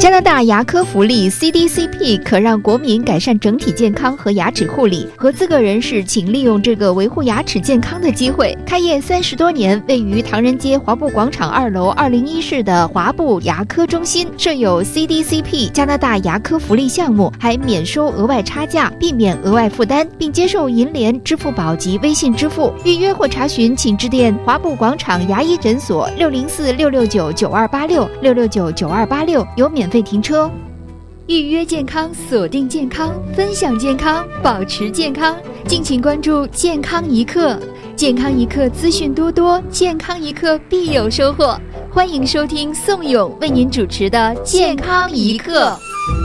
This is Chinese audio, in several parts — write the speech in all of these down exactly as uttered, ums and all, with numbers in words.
加拿大牙科福利 C D C P 可让国民改善整体健康和牙齿护理。合资格人士请利用这个维护牙齿健康的机会。开业三十多年，位于唐人街华埠广场二楼二零一室的华埠牙科中心设有 C D C P 加拿大牙科福利项目，还免收额外差价，避免额外负担，并接受银联、支付宝及微信支付。预约或查询请致电华埠广场牙医诊所六零四六六九九二八六六六九九二八六，有免费停车。预约健康，锁定健康，分享健康，保持健康。敬请关注健康一刻，健康一刻资讯多多，健康一刻必有收获。欢迎收听宋勇为您主持的健康一刻。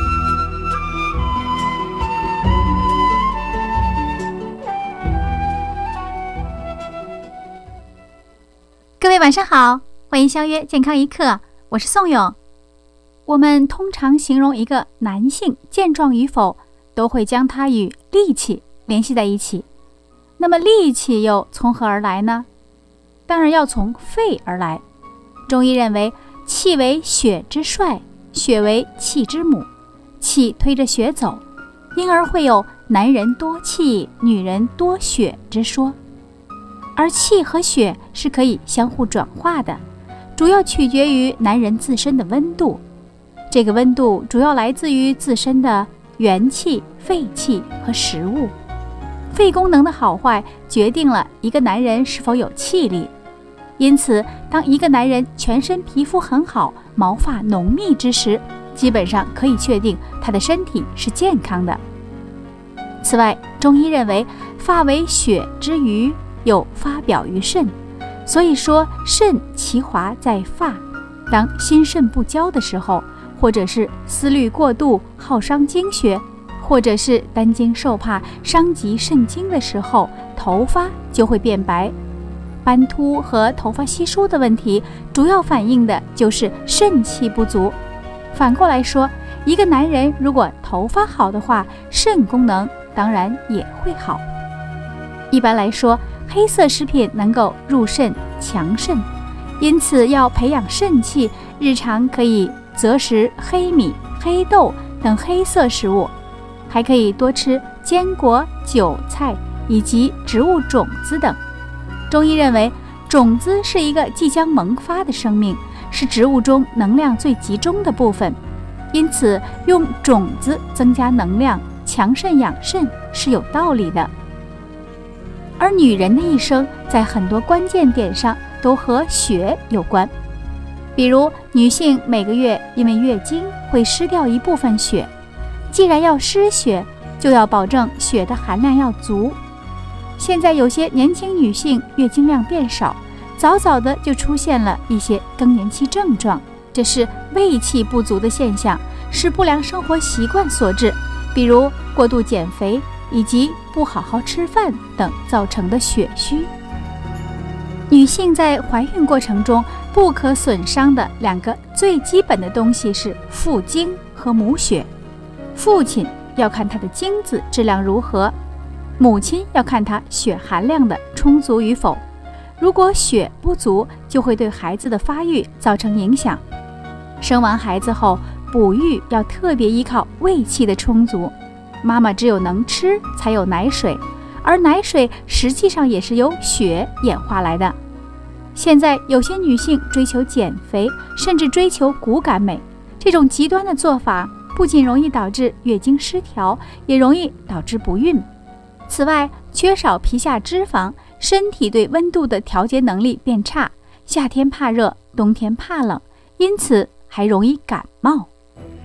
各位晚上好，欢迎相约健康一刻，我是宋勇。我们通常形容一个男性健壮与否，都会将他与力气联系在一起。那么力气又从何而来呢？当然要从肺而来。中医认为，气为血之帅，血为气之母，气推着血走，因而会有男人多气，女人多血之说。而气和血是可以相互转化的，主要取决于男人自身的温度。这个温度主要来自于自身的元气、肺气和食物。肺功能的好坏决定了一个男人是否有气力。因此，当一个男人全身皮肤很好、毛发浓密之时，基本上可以确定他的身体是健康的。此外，中医认为发为血之余，又发表于肾，所以说肾其华在发。当心肾不交的时候，或者是思虑过度耗伤经血，或者是担惊受怕伤及肾经的时候，头发就会变白。斑秃和头发稀疏的问题，主要反映的就是肾气不足。反过来说，一个男人如果头发好的话，肾功能当然也会好。一般来说，黑色食品能够入肾强肾，因此要培养肾气，日常可以择食黑米、黑豆等黑色食物，还可以多吃坚果、韭菜以及植物种子等。中医认为，种子是一个即将萌发的生命，是植物中能量最集中的部分，因此用种子增加能量、强肾养肾是有道理的。而女人的一生在很多关键点上都和血有关。比如女性每个月因为月经会失掉一部分血，既然要失血，就要保证血的含量要足。现在有些年轻女性月经量变少，早早的就出现了一些更年期症状，这是胃气不足的现象，是不良生活习惯所致，比如过度减肥以及不好好吃饭等造成的血虚。女性在怀孕过程中不可损伤的两个最基本的东西是父精和母血。父亲要看他的精子质量如何，母亲要看他血含量的充足与否。如果血不足，就会对孩子的发育造成影响。生完孩子后，哺育要特别依靠胃气的充足。妈妈只有能吃，才有奶水，而奶水实际上也是由血演化来的。现在有些女性追求减肥，甚至追求骨感美，这种极端的做法不仅容易导致月经失调，也容易导致不孕。此外，缺少皮下脂肪，身体对温度的调节能力变差，夏天怕热，冬天怕冷，因此还容易感冒。